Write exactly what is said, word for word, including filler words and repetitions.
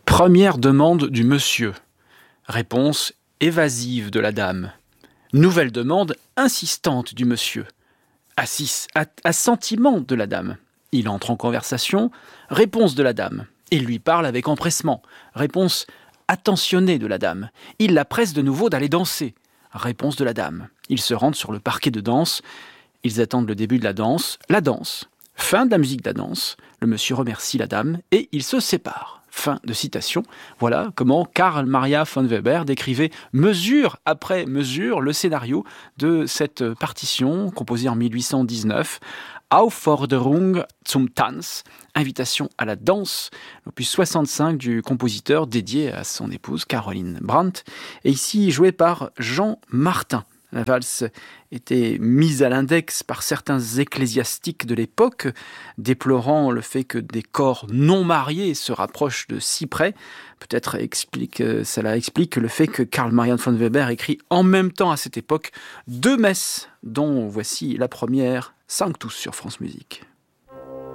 Première demande du monsieur. Réponse évasive de la dame. Nouvelle demande insistante du monsieur. Assis, a- assentiment de la dame. Il entre en conversation. Réponse de la dame. Il lui parle avec empressement. Réponse attentionnée de la dame. Il la presse de nouveau d'aller danser. Réponse de la dame. Ils se rendent sur le parquet de danse. Ils attendent le début de la danse. La danse. Fin de la musique de la danse. Le monsieur remercie la dame et ils se séparent. Fin de citation. Voilà comment Karl Maria von Weber décrivait mesure après mesure le scénario de cette partition composée en mille huit cent dix-neuf. Aufforderung zum Tanz, invitation à la danse, opus soixante-cinq du compositeur dédié à son épouse Caroline Brandt, et ici joué par Jean Martin. La valse était mise à l'index par certains ecclésiastiques de l'époque, déplorant le fait que des corps non mariés se rapprochent de si près. Peut-être explique, cela explique le fait que Karl Maria von Weber écrit en même temps à cette époque deux messes, dont voici la première, Sanctus sur France Musique.